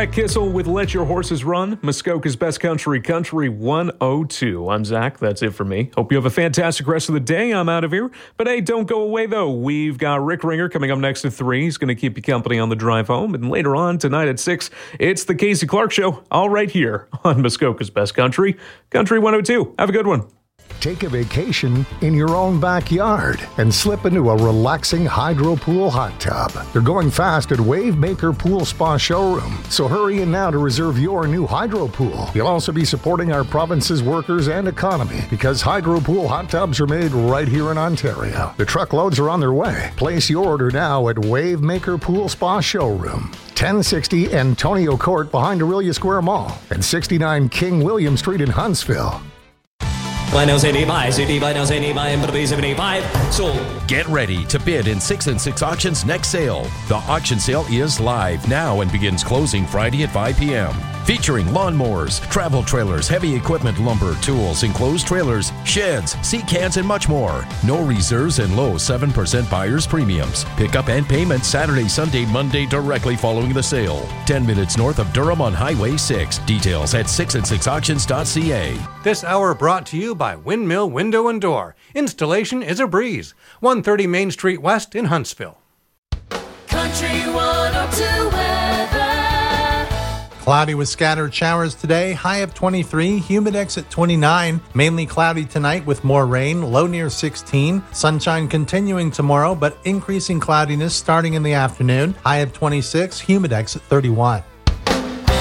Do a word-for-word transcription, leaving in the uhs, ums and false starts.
Brett Kissel with Let Your Horses Run, Muskoka's Best Country, Country one oh two. I'm Zach. That's it for me. Hope you have a fantastic rest of the day. I'm out of here. But hey, don't go away, though. We've got Rick Ringer coming up next at three. He's going to keep you company on the drive home. And later on tonight at six, it's the Casey Clark Show, all right here on Muskoka's Best Country, Country one oh two. Have a good one. Take a vacation in your own backyard and slip into a relaxing hydro pool hot tub. They're going fast at Wavemaker Pool Spa Showroom, so hurry in now to reserve your new hydro pool. You'll also be supporting our province's workers and economy because hydro pool hot tubs are made right here in Ontario. The truckloads are on their way. Place your order now at Wavemaker Pool Spa Showroom, ten sixty Antonio Court behind Aurelia Square Mall and sixty-nine King William Street in Huntsville. Get ready to bid in six and six Auctions next sale. The auction sale is live now and begins closing Friday at five p.m. Featuring lawnmowers, travel trailers, heavy equipment, lumber, tools, enclosed trailers, sheds, sea cans, and much more. No reserves and low seven percent buyer's premiums. Pickup and payment Saturday, Sunday, Monday directly following the sale. ten minutes north of Durham on Highway six. Details at six and six auctions dot c a. This hour brought to you by Windmill Window and Door. Installation is a breeze. one thirty Main Street West in Huntsville. Country one oh two weather. Cloudy with scattered showers today, high of twenty-three, humidex at twenty-nine, mainly cloudy tonight with more rain, low near sixteen, sunshine continuing tomorrow but increasing cloudiness starting in the afternoon, high of twenty-six, humidex at thirty-one.